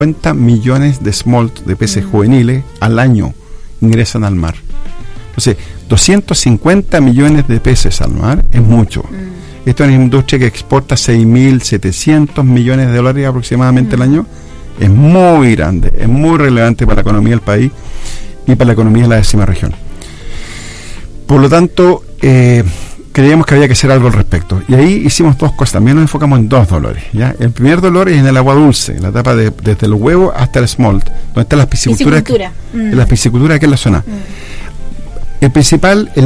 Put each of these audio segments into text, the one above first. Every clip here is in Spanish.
50 millones de smolt, de peces juveniles, al año ingresan al mar. Entonces, 250 millones de peces al mar es mucho. Esto es una industria que exporta 6.700 millones de dólares aproximadamente al año. Es muy grande, es muy relevante para la economía del país y para la economía de la 10ª región. Por lo tanto, creíamos que había que hacer algo al respecto. Y ahí hicimos dos cosas. También nos enfocamos en dos dolores, ¿ya? El primer dolor es en el agua dulce, la etapa desde los huevos hasta el smolt, donde está la piscicultura. La piscicultura, que es la zona. El principal, el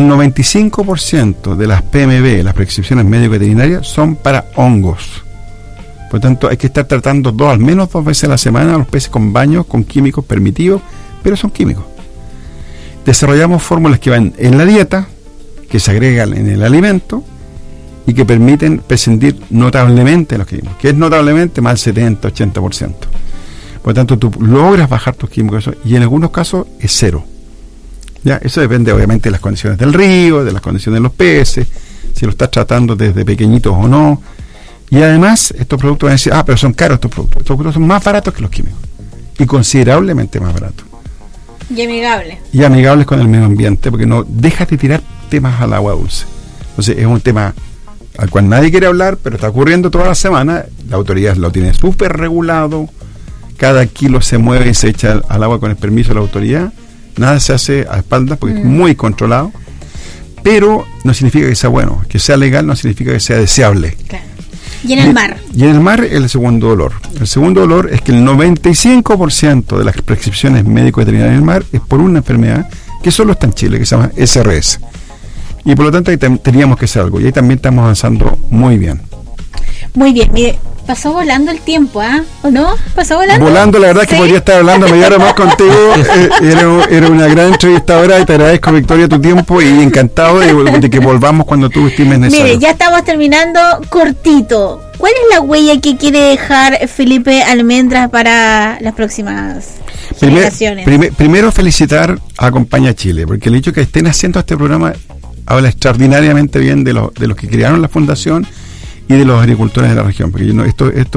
95% de las PMB, las prescripciones médico-veterinarias, son para hongos. Por lo tanto, hay que estar tratando al menos 2 veces a la semana a los peces con baños, con químicos permitidos, pero son químicos. Desarrollamos fórmulas que van en la dieta, que se agregan en el alimento y que permiten prescindir notablemente de los químicos, que es notablemente más del 70-80%. Por lo tanto, tú logras bajar tus químicos y en algunos casos es cero. ¿Ya? Eso depende obviamente de las condiciones del río, de las condiciones de los peces, si lo estás tratando desde pequeñitos o no. Y además, estos productos van a decir, pero son caros estos productos son más baratos que los químicos y considerablemente más baratos. Y amigables. Y amigables con el medio ambiente, porque no dejas de tirar temas al agua dulce. Entonces es un tema al cual nadie quiere hablar, pero está ocurriendo toda la semana. La autoridad lo tiene súper regulado, cada kilo se mueve y se echa al agua con el permiso de la autoridad, nada se hace a espaldas porque es muy controlado, pero no significa que sea bueno, que sea legal no significa que sea deseable. Claro. Y en el mar. Y en el mar el segundo dolor. El segundo dolor es que el 95% de las prescripciones médico-veterinarias en el mar es por una enfermedad que solo está en Chile, que se llama SRS. Y por lo tanto ahí teníamos que hacer algo. Y ahí también estamos avanzando muy bien. Muy bien, mire, pasó volando el tiempo, ¿o no? ¿Pasó volando? Volando, la verdad es que podría estar hablando media hora más contigo. Era una gran entrevistadora y te agradezco, Victoria, tu tiempo y encantado de que volvamos cuando tú estimes necesario. Mire, ya estamos terminando cortito. ¿Cuál es la huella que quiere dejar Felipe Almendras para las próximas generaciones? Primero felicitar a Acompaña Chile, porque el hecho de que estén haciendo este programa habla extraordinariamente bien de los que crearon la fundación y de los agricultores de la región, porque esto es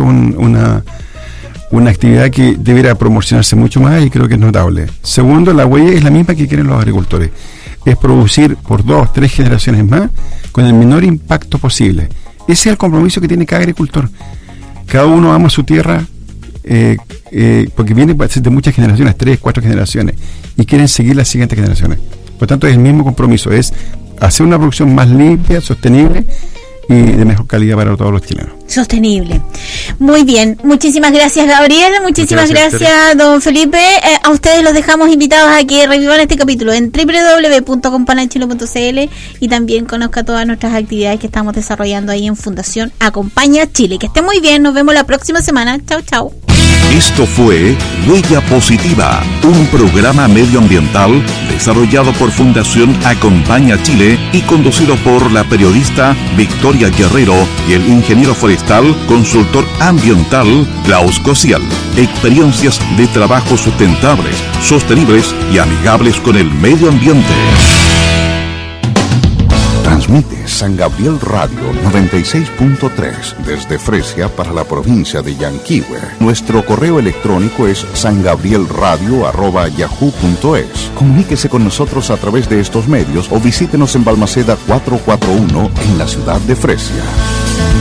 una actividad que debería promocionarse mucho más y creo que es notable. Segundo, la huella es la misma que quieren los agricultores, es producir por 2-3 generaciones más con el menor impacto posible. Ese es el compromiso que tiene cada agricultor. Cada uno ama su tierra porque viene de muchas generaciones, 3-4 generaciones, y quieren seguir las siguientes generaciones. Por tanto, es el mismo compromiso, es hacer una producción más limpia, sostenible y de mejor calidad para todos los chilenos. Sostenible. Muy bien. Muchísimas gracias, Gabriel. Muchísimas gracias, don Felipe. A ustedes los dejamos invitados a que revivan este capítulo en www.acompañachile.cl y también conozca todas nuestras actividades que estamos desarrollando ahí en Fundación Acompaña Chile. Que esté muy bien. Nos vemos la próxima semana. Chau, chau. Esto fue Huella Positiva, un programa medioambiental desarrollado por Fundación Acompaña Chile y conducido por la periodista Victoria Guerrero y el ingeniero forestal, consultor ambiental Klaus Cosial. Experiencias de trabajo sustentables, sostenibles y amigables con el medio ambiente. Transmite San Gabriel Radio 96.3 desde Fresia para la provincia de Yanquihue. Nuestro correo electrónico es sangabrielradio@yahoo.es. Comuníquese con nosotros a través de estos medios o visítenos en Balmaceda 441 en la ciudad de Fresia.